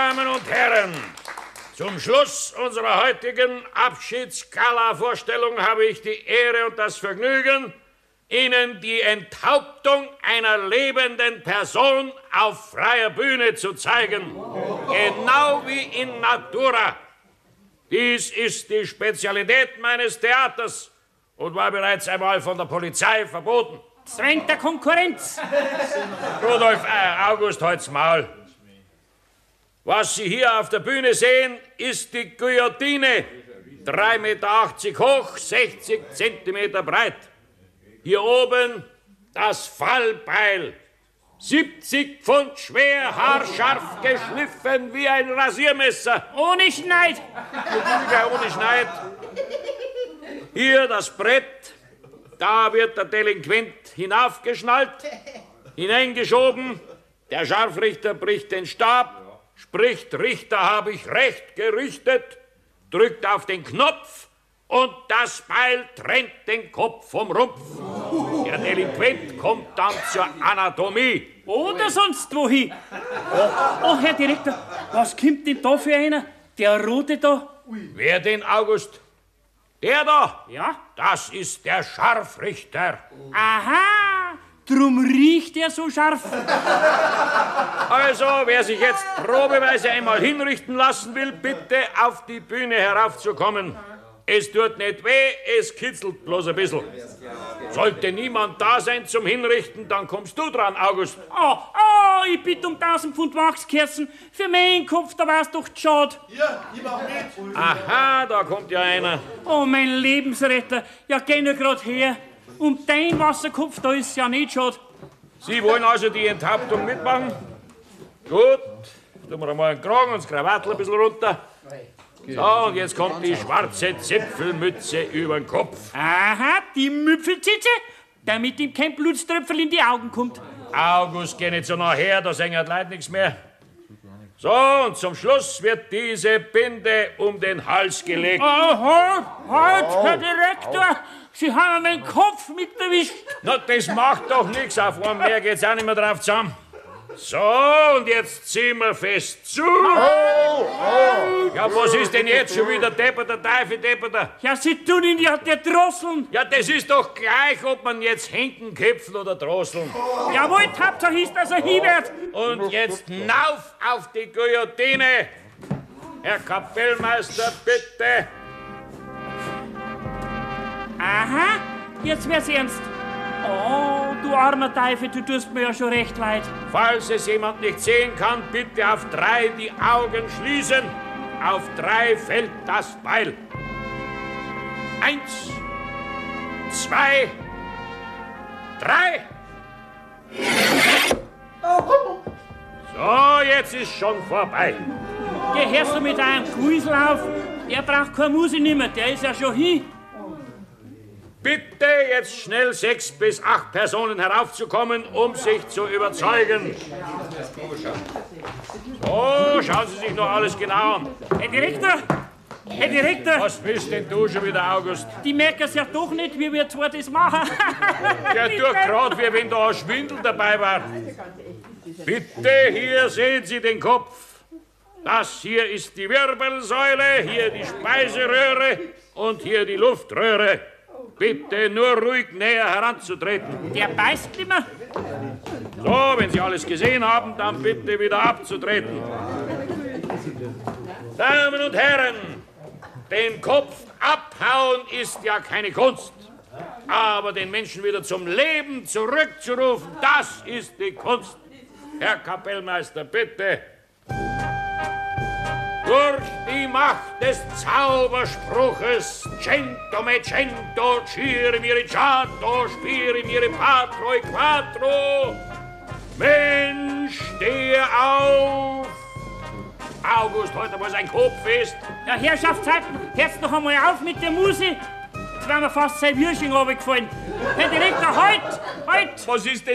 Damen und Herren, zum Schluss unserer heutigen Abschiedsgala-Vorstellung habe ich die Ehre und das Vergnügen, Ihnen die Enthauptung einer lebenden Person auf freier Bühne zu zeigen. Genau wie in Natura. Dies ist die Spezialität meines Theaters und war bereits einmal von der Polizei verboten. Zwängt der Konkurrenz. Rudolf, August, halt's Maul. Was Sie hier auf der Bühne sehen, ist die Guillotine. 3,80 Meter hoch, 60 Zentimeter breit. Hier oben das Fallbeil. 70 Pfund schwer, haarscharf geschliffen wie ein Rasiermesser. Ohne Schneid. Ohne Schneid. Hier das Brett. Da wird der Delinquent hinaufgeschnallt, hineingeschoben. Der Scharfrichter bricht den Stab, spricht, Richter, habe ich recht gerichtet, drückt auf den Knopf und das Beil trennt den Kopf vom Rumpf. Der Delinquent kommt dann zur Anatomie. Oder sonst wohin. Oh, Herr Direktor, was kommt denn da für einer? Der Rote da? Wer denn, August? Der da? Ja? Das ist der Scharfrichter. Aha, drum riecht er so scharf. Also, wer sich jetzt probeweise einmal hinrichten lassen will, bitte auf die Bühne heraufzukommen. Es tut nicht weh, es kitzelt bloß ein bisschen. Sollte niemand da sein zum Hinrichten, dann kommst du dran, August. Ich bitte um 1000 Pfund Wachskerzen. Für meinen Kopf, da war's doch schade. Hier, ich mach mit. Aha, da kommt ja einer. Oh, mein Lebensretter. Ja, geh nur grad her. Um dein Wasserkopf, da ist ja nicht schade. Sie wollen also die Enthauptung mitmachen? Gut, tun wir einmal den Kragen und das Krawattel ein bisschen runter. So, und jetzt kommt die schwarze Zipfelmütze über den Kopf. Aha, die Müpfelzitze, damit ihm kein Blutströpfel in die Augen kommt. August, geh nicht so nachher, da sehen die Leute nichts mehr. So, und zum Schluss wird diese Binde um den Hals gelegt. Halt, Herr Direktor, Sie haben meinen Kopf mit erwischt. Na, das macht doch nichts, auf einen mehr geht's auch nicht mehr drauf zusammen. So, und jetzt ziehen wir fest zu. Ja, was ist denn jetzt schon wieder depperter, Teufel depperter? Ja, Sie tun ihn ja der Drosseln. Ja, das ist doch gleich, ob man jetzt Henken köpfen oder drosseln. Jawohl, Hauptsache ist, dass er hinwärts. Und jetzt nauf auf die Guillotine. Herr Kapellmeister, bitte. Aha, jetzt wird's ernst. Oh, du armer Teufel, du tust mir ja schon recht leid. Falls es jemand nicht sehen kann, bitte auf 3 die Augen schließen. Auf 3 fällt das Beil. 1, 2, 3. So, jetzt ist schon vorbei. Gehörst du mit einem Grusel auf? Er braucht keine Musik nimmer, der ist ja schon hin. Bitte jetzt schnell 6 bis 8 Personen heraufzukommen, um sich zu überzeugen. So, schauen Sie sich noch alles genau an. Herr Direktor! Herr Direktor! Was bist denn du schon wieder, August? Die merken es ja doch nicht, wie wir zwar das machen. Der tut gerade, wie wenn da ein Schwindel dabei war. Bitte, hier sehen Sie den Kopf. Das hier ist die Wirbelsäule, hier die Speiseröhre und hier die Luftröhre. Bitte nur ruhig näher heranzutreten. Der beißt nimmer. So, wenn Sie alles gesehen haben, dann bitte wieder abzutreten. Damen und Herren, den Kopf abhauen ist ja keine Kunst. Aber den Menschen wieder zum Leben zurückzurufen, das ist die Kunst. Herr Kapellmeister, bitte. Durch die Macht des Zauberspruches Cento me cento, cire miricato, spiri miri patro e quattro. Mensch, stehe auf! August, heute mal sein Kopffest. Ja, Herrschaftszeiten, hört's noch einmal auf mit der Musik. Jetzt wären mir fast sein Würsching runtergefallen. Herr Direktor, halt! Was ist denn